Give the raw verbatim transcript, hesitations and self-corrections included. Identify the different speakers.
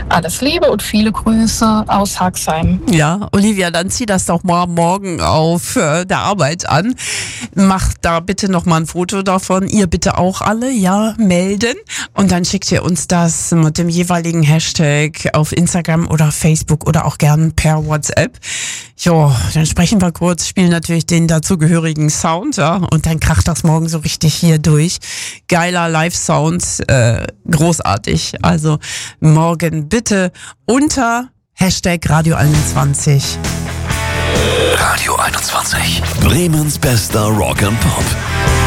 Speaker 1: Alles Liebe und viele Grüße aus Haxheim.
Speaker 2: Ja, Olivia, dann zieh das doch mal morgen auf äh, der Arbeit an. Macht da bitte noch mal ein Foto davon. Ihr bitte auch alle, ja, melden. Und dann schickt ihr uns das mit dem jeweiligen Hashtag auf Instagram oder Facebook oder auch gern per WhatsApp. Jo, dann sprechen wir kurz, spielen natürlich den dazugehörigen Sound, ja, und dann kracht das morgen so richtig hier durch. Geiler Live-Sound, äh, großartig. Also morgen bitte unter Hashtag Radio einundzwanzig.
Speaker 3: Radio einundzwanzig. Bremens bester Rock and Pop.